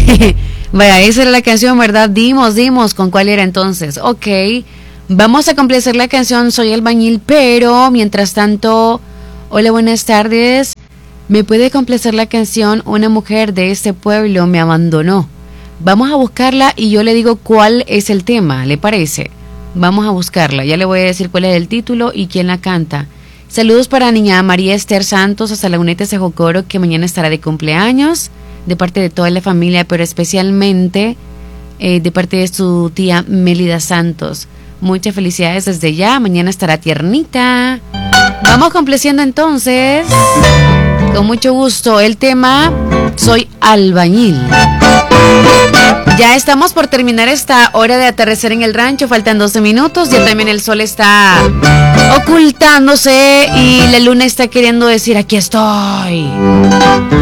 Vaya, esa era la canción, ¿verdad? Dimos. ¿Con cuál era entonces? Ok. Vamos a complacer la canción Soy albañil, pero mientras tanto, hola, buenas tardes. ¿Me puede complacer la canción Una mujer de este pueblo me abandonó? Vamos a buscarla y yo le digo cuál es el tema, ¿le parece? Vamos a buscarla, ya le voy a decir cuál es el título y quién la canta. Saludos para niña María Esther Santos hasta Laguneta Sejocoro, que mañana estará de cumpleaños, de parte de toda la familia, pero especialmente de parte de su tía Mélida Santos. Muchas felicidades desde ya, mañana estará tiernita. Vamos complaciendo entonces, con mucho gusto, el tema Soy albañil. Ya estamos por terminar esta hora de atardecer en el rancho, faltan 12 minutos, ya también el sol está ocultándose y la luna está queriendo decir aquí estoy.